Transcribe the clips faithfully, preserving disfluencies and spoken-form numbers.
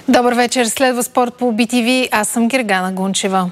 Добър вечер, следва спорт по Би Ти Ви. Аз съм Гергана Гунчева.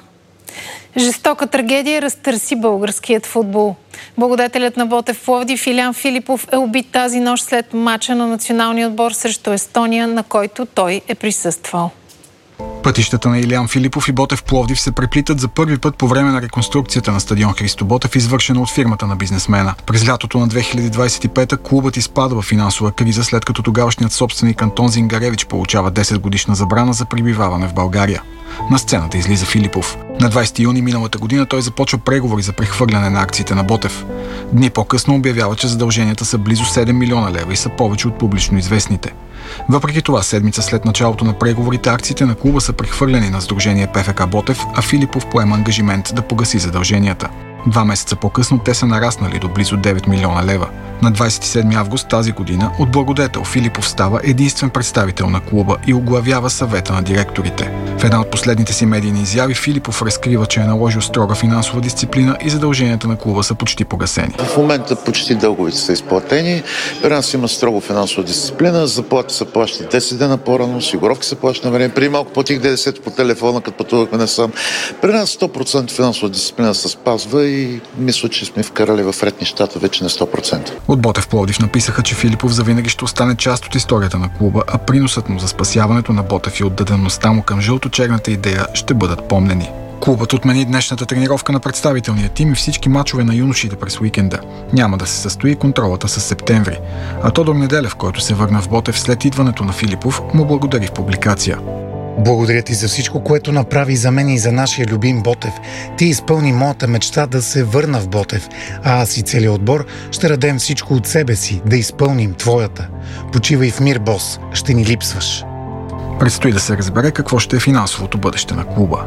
Жестока трагедия разтърси българският футбол. Благодетелят на Ботев Пловдив Илиян Филипов е убит тази нощ след мача на националния отбор срещу Естония, на който той е присъствал. Пътищата на Илиян Филипов и Ботев Пловдив се преплитат за първи път по време на реконструкцията на стадион Христо Ботев, извършена от фирмата на бизнесмена. През лятото на две хиляди двадесет и пета клубът изпада в финансова криза, след като тогавашният собственик Антон Зингаревич получава десет годишна забрана за пребиваване в България. На сцената излиза Филипов. На двадесети юни миналата година той започва преговори за прехвърляне на акциите на Ботев. Дни по-късно обявява, че задълженията са близо седем милиона лева и са повече от публично известните. Въпреки това, седмица след началото на преговорите, акциите на клуба са прехвърлени на сдружение Пе Еф Ка Ботев, а Филипов поема ангажимент да погаси задълженията. Два месеца по-късно те са нараснали до близо девет милиона лева. На двадесет и седми август тази година от благодетел Филипов става единствен представител на клуба и оглавява съвета на директорите. В една от последните си медийни изяви Филипов разкрива, че е наложил строга финансова дисциплина и задълженията на клуба са почти погасени. В момента почти дълговите са изплатени. При нас има строго финансова дисциплина. Заплати се плащат десет дена по-рано, осигуровки се плащат на време. При малко платих ДДС по телефона, като пътувахме насам. При нас сто процента финансова дисциплина се спазва и мисля, че сме вкарали в ред нещата вече на сто процента. От Ботев Пловдив написаха, че Филипов завинаги ще остане част от историята на клуба, а приносът му за спасяването на Ботев и отдадеността му към жълто-черната идея ще бъдат помнени. Клубът отмени днешната тренировка на представителния тим и всички мачове на юношите през уикенда. Няма да се състои контролата със септември. А Тодор Неделев, който се върна в Ботев след идването на Филипов, му благодари в публикация. Благодаря ти за всичко, което направи за мен и за нашия любим Ботев. Ти изпълни моята мечта да се върна в Ботев, а аз и целият отбор ще дадем всичко от себе си да изпълним твоята. Почивай в мир, бос, ще ни липсваш. Предстои да се разбере какво ще е финансовото бъдеще на клуба.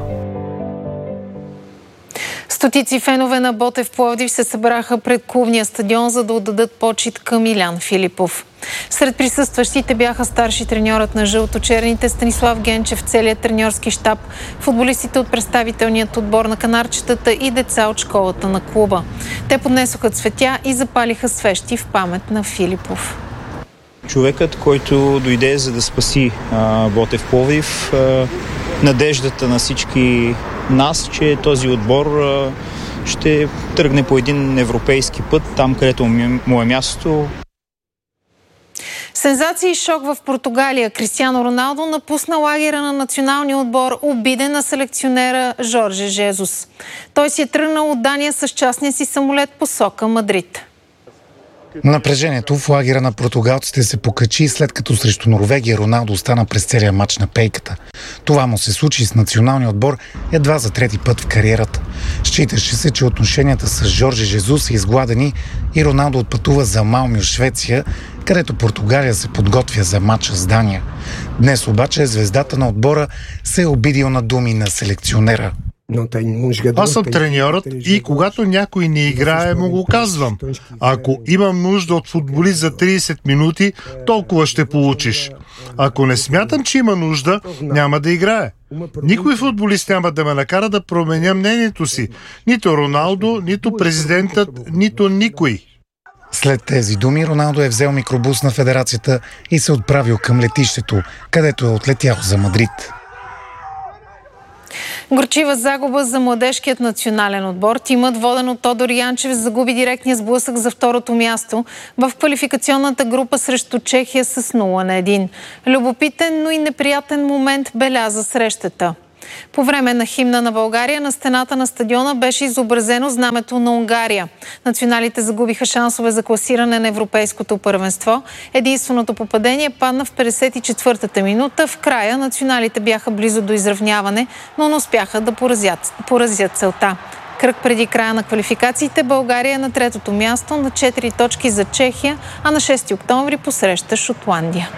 Стотици фенове на Ботев Пловдив се събраха пред клубния стадион, за да отдадат почит към Илиян Филипов. Сред присъстващите бяха старши треньорът на жълто-черните Станислав Генчев, целият треньорски щаб, футболистите от представителният отбор на канарчетата и деца от школата на клуба. Те поднесоха цветя и запалиха свещи в памет на Филипов. Човекът, който дойде за да спаси а, Ботев Пловдив, а, надеждата на всички нас, че този отбор а, ще тръгне по един европейски път, там където му е мястото. Сензация и шок в Португалия. Кристиано Роналдо напусна лагера на националния отбор, обиден на селекционера Жорже Жезус. Той си е тръгнал от Дания с частния си самолет посока Мадрид. Напрежението в лагера на португалците се покачи, след като срещу Норвегия Роналдо остана през целия мач на пейката. Това му се случи с националния отбор едва за трети път в кариерата. Считаше се, че отношенията с Жорже Жезус са изгладени и Роналдо отпътува за Малмио, Швеция, където Португалия се подготвя за мача с Дания. Днес обаче звездата на отбора се е обидил на думи на селекционера. Аз съм треньорът и когато някой не играе, му го казвам. Ако имам нужда от футболист за тридесет минути, толкова ще получиш. Ако не смятам, че има нужда, няма да играе. Никой футболист няма да ме накара да променя мнението си. Нито Роналдо, нито президентът, нито никой. След тези думи Роналдо е взел микробус на федерацията и се отправил към летището, където е отлетял за Мадрид. Горчива загуба за младежкият национален отбор. Тимът, воден от Тодор Янчев, загуби директния сблъсък за второто място в квалификационната група срещу Чехия с нула на едно. Любопитен, но и неприятен момент беляза срещата. По време на химна на България на стената на стадиона беше изобразено знамето на Унгария. Националите загубиха шансове за класиране на европейското първенство. Единственото попадение падна в петдесет и четвъртата минута. В края националите бяха близо до изравняване, но не успяха да поразят, поразят целта. Кръг преди края на квалификациите България е на третото място на четири точки за Чехия, а на шести октомври посреща Шотландия.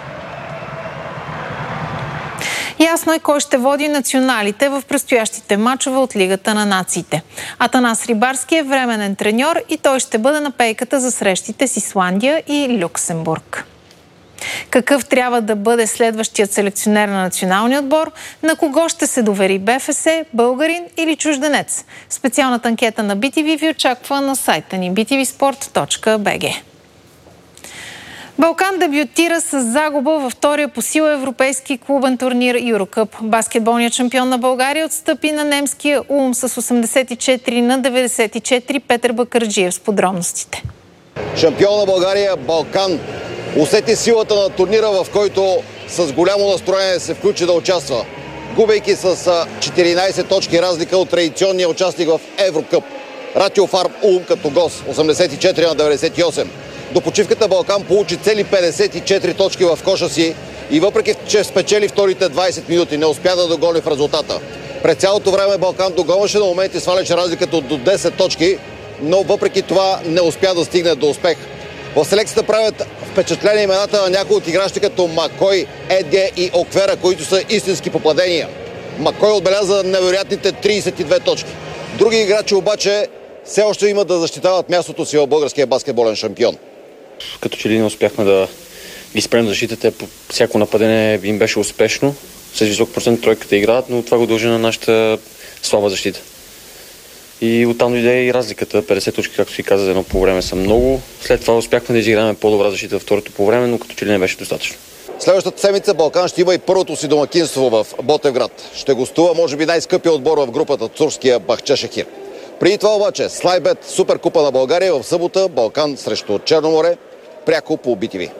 Ясно е кой ще води националите в предстоящите мачове от Лигата на нациите. Атанас Рибарски е временен треньор и той ще бъде на пейката за срещите с Исландия и Люксембург. Какъв трябва да бъде следващият селекционер на националния отбор? На кого ще се довери Б Ф С, българин или чужденец? Специалната анкета на Би Ти Ви ви очаква на сайта ни би ти ви спорт точка би джи. Балкан дебютира с загуба във втория по сила европейски клубен турнир Юрокъп. Баскетболният шампион на България отстъпи на немския Улм с осемдесет и четири на деветдесет и четири. Петър Бакърджиев с подробностите. Шампион на България Балкан усети силата на турнира, в който с голямо настроение се включи да участва, губейки с четиринайсет точки разлика от традиционния участник в Еврокъп. Ратио Фарм Улм като гост осемдесет и четири на деветдесет и осем. До почивката Балкан получи цели петдесет и четири точки в коша си и въпреки, че спечели вторите двайсет минути, не успя да догони в резултата. През цялото време Балкан догонваше, на моменти сваляше разликата до десет точки, но въпреки това не успя да стигне до успех. В селекцията правят впечатление имената на някои от играчи като Макой, Едге и Оквера, които са истински попадения. Макой отбеляза невероятните трийсет и две точки. Други играчи обаче все още имат да защитават мястото си в българския баскетболен шампион. Като че ли не успяхме да ги спрем защитата, по всяко нападение им беше успешно. С висок процент тройката играят, но това го дължи на нашата слаба защита. И оттам дойде и разликата. петдесет точки, както си каза, за едно по време са много. След това успяхме да изиграем по-добра защита във второто по време, но като че ли не беше достатъчно. Следващата седмица Балкан ще има и първото си домакинство в Ботевград. Ще гостува, може би, най-скъпия отбор в групата, турския Бахчешехир. Преди това обаче, Слайбет, Суперкупа на България в събота, Балкан срещу Черноморе, пряко по би ти ви.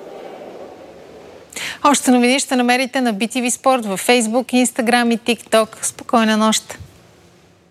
Още новини ще намерите на би ти ви Спорт във Фейсбук, Инстаграм и ТикТок. Спокойна нощ!